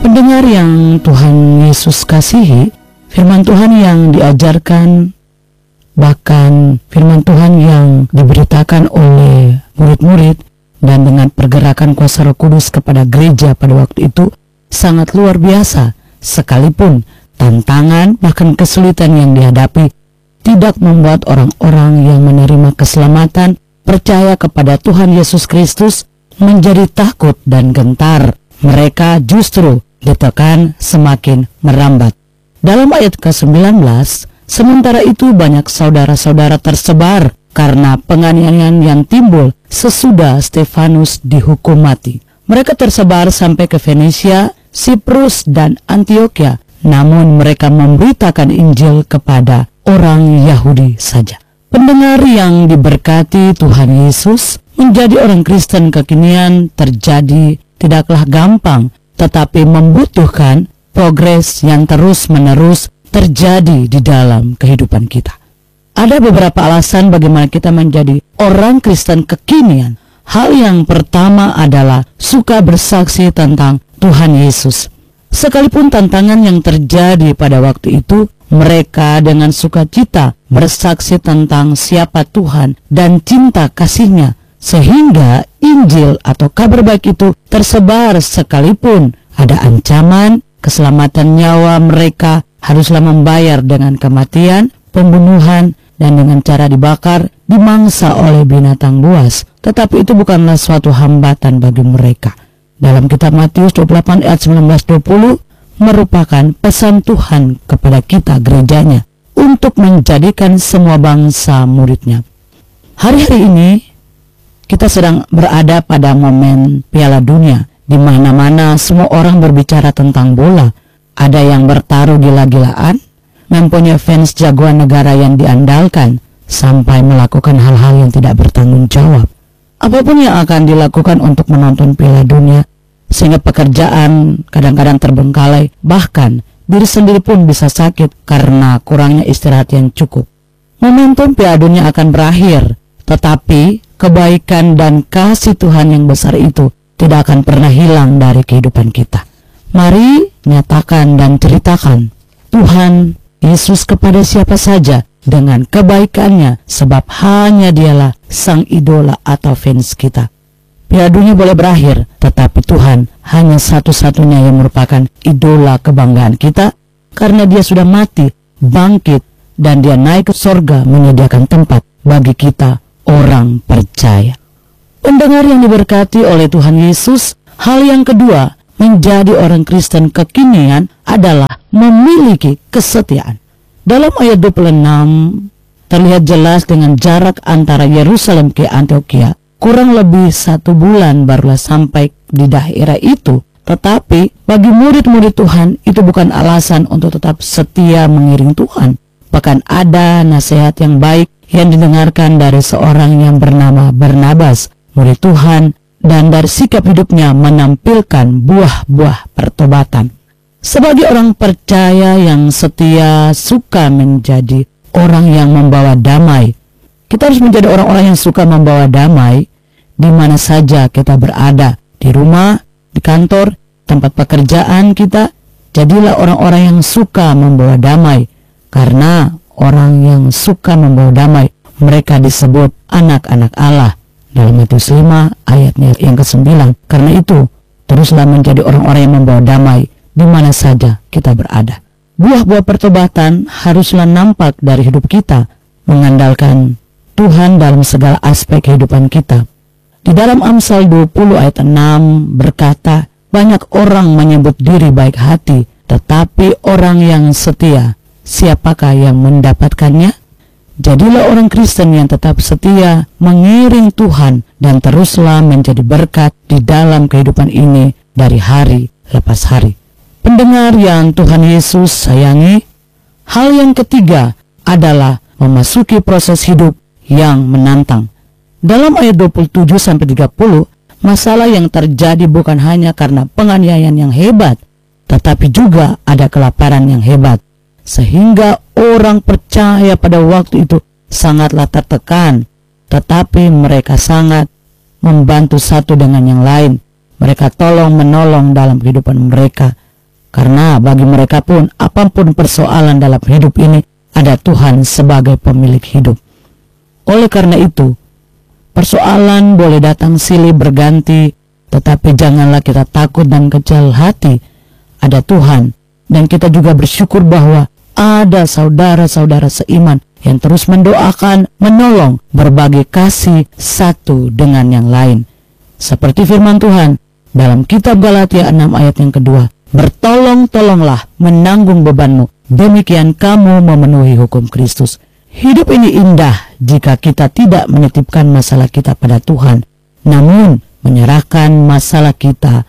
Pendengar yang Tuhan Yesus kasihi, firman Tuhan yang diajarkan, bahkan firman Tuhan yang diberitakan oleh murid-murid dan dengan pergerakan kuasa Roh Kudus kepada gereja pada waktu itu sangat luar biasa. Sekalipun tantangan bahkan kesulitan yang dihadapi tidak membuat orang-orang yang menerima keselamatan, percaya kepada Tuhan Yesus Kristus menjadi takut dan gentar. Mereka justru ditekan semakin merambat. Dalam ayat ke-19, sementara itu banyak saudara-saudara tersebar karena penganiayaan yang timbul sesudah Stefanus dihukum mati. Mereka tersebar sampai ke Fenisia, Siprus, dan Antioquia. Namun mereka memberitakan Injil kepada orang Yahudi saja. Pendengar yang diberkati Tuhan Yesus, menjadi orang Kristen kekinian terjadi tidaklah gampang, tetapi membutuhkan progres yang terus-menerus terjadi di dalam kehidupan kita. Ada beberapa alasan bagaimana kita menjadi orang Kristen kekinian. Hal yang pertama adalah suka bersaksi tentang Tuhan Yesus. Sekalipun tantangan yang terjadi pada waktu itu, mereka dengan sukacita bersaksi tentang siapa Tuhan dan cinta kasih-Nya, sehingga Injil atau kabar baik itu tersebar sekalipun ada ancaman keselamatan nyawa mereka haruslah membayar dengan kematian, pembunuhan, dan dengan cara dibakar, dimangsa oleh binatang buas. Tetapi itu bukanlah suatu hambatan bagi mereka. Dalam kitab Matius 28 ayat 19-20 merupakan pesan Tuhan kepada kita gerejanya untuk menjadikan semua bangsa murid-Nya. Hari-hari ini kita sedang berada pada momen Piala Dunia, di mana-mana semua orang berbicara tentang bola. Ada yang bertaruh gila-gilaan, mempunyai fans jagoan negara yang diandalkan, sampai melakukan hal-hal yang tidak bertanggung jawab. Apapun yang akan dilakukan untuk menonton Piala Dunia, sehingga pekerjaan kadang-kadang terbengkalai, bahkan diri sendiri pun bisa sakit karena kurangnya istirahat yang cukup. Momentum Piala Dunia akan berakhir, tetapi kebaikan dan kasih Tuhan yang besar itu tidak akan pernah hilang dari kehidupan kita. Mari nyatakan dan ceritakan Tuhan Yesus kepada siapa saja dengan kebaikannya, sebab hanya Dialah sang idola atau fans kita. Piala Dunia boleh berakhir, tetapi Tuhan hanya satu-satunya yang merupakan idola kebanggaan kita, karena Dia sudah mati, bangkit, dan Dia naik ke sorga menyediakan tempat bagi kita orang percaya. Pendengar yang diberkati oleh Tuhan Yesus, hal yang kedua menjadi orang Kristen kekinian adalah memiliki kesetiaan. Dalam ayat 26 terlihat jelas dengan jarak antara Yerusalem ke Antioquia kurang lebih 1 bulan barulah sampai di daerah itu. Tetapi bagi murid-murid Tuhan itu bukan alasan untuk tetap setia mengiring Tuhan. Bahkan ada nasihat yang baik yang didengarkan dari seorang yang bernama Barnabas, murid Tuhan, dan dari sikap hidupnya menampilkan buah-buah pertobatan. Sebagai orang percaya yang setia, suka menjadi orang yang membawa damai. Kita harus menjadi orang-orang yang suka membawa damai di mana saja kita berada, di rumah, di kantor, tempat pekerjaan kita. Jadilah orang-orang yang suka membawa damai, karena orang yang suka membawa damai, mereka disebut anak-anak Allah. Dalam Matius 5 ayatnya yang ke-9. Karena itu, teruslah menjadi orang-orang yang membawa damai di mana saja kita berada. Buah-buah pertobatan haruslah nampak dari hidup kita, mengandalkan Tuhan dalam segala aspek kehidupan kita. Di dalam Amsal 20 ayat 6 berkata, banyak orang menyebut diri baik hati, tetapi orang yang setia, siapakah yang mendapatkannya? Jadilah orang Kristen yang tetap setia mengiring Tuhan dan teruslah menjadi berkat di dalam kehidupan ini dari hari lepas hari. Pendengar yang Tuhan Yesus sayangi, hal yang ketiga adalah memasuki proses hidup yang menantang. Dalam ayat 27-30, masalah yang terjadi bukan hanya karena penganiayaan yang hebat, tetapi juga ada kelaparan yang hebat. Sehingga orang percaya pada waktu itu sangatlah tertekan, tetapi mereka sangat membantu satu dengan yang lain. Mereka tolong menolong dalam kehidupan mereka. Karena bagi mereka pun, apapun persoalan dalam hidup ini, ada Tuhan sebagai pemilik hidup. Oleh karena itu, persoalan boleh datang silih berganti, tetapi janganlah kita takut dan kecil hati. Ada Tuhan, dan kita juga bersyukur bahwa ada saudara-saudara seiman yang terus mendoakan, menolong, berbagi kasih satu dengan yang lain. Seperti firman Tuhan dalam kitab Galatia 6 ayat yang kedua, bertolong-tolonglah menanggung bebanmu, demikian kamu memenuhi hukum Kristus. Hidup ini indah jika kita tidak menitipkan masalah kita pada Tuhan, namun menyerahkan masalah kita